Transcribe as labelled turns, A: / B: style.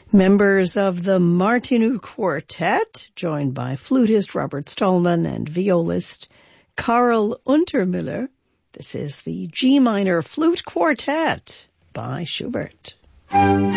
A: Members of the Martinu Quartet, joined by flutist Robert Stallman and violist Karl Untermüller. This is the G minor Flute Quartet by Schubert.